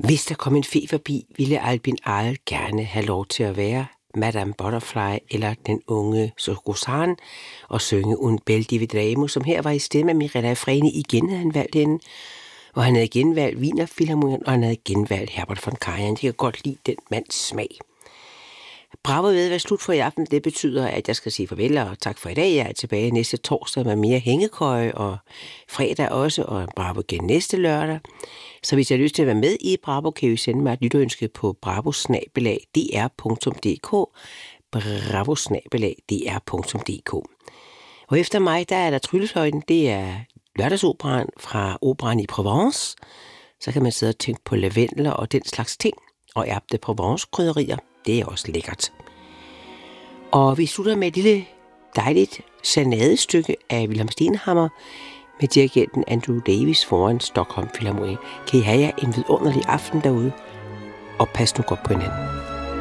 Hvis der kom en fe forbi, ville Albin Arl gerne have lov til at være Madame Butterfly eller den unge Sogozan og synge Un bel di vedremo, som her var i stemme af Mirella Freni. Igen havde han valgt hende, og han havde genvalgt Wiener Philharmonien, og han havde genvalgt Herbert von Karajan. De kan godt lide den mands smag. Bravo ved at være slut for i aften. Det betyder, at jeg skal sige farvel og tak for i dag. Jeg er tilbage næste torsdag med mere hængekøje, og fredag også, og Bravo igen næste lørdag. Så hvis jeg har lyst til at være med i Bravo, kan I sende mig et lytterønske på bravo@dr.dk. bravo@dr.dk. Og efter mig, der er der Tryllefløjten. Det er lørdagsoperaen fra Operaen i Provence. Så kan man sidde og tænke på lavendler og den slags ting. Og Herbe de Provence-krydderier, det er også lækkert. Og vi slutter med et lille dejligt serenadestykke af Wilhelm Stenhammer med dirigenten Andrew Davis foran Stockholm Philharmonic. Kan I have jer en vidunderlig aften derude, og pas nu godt på hinanden.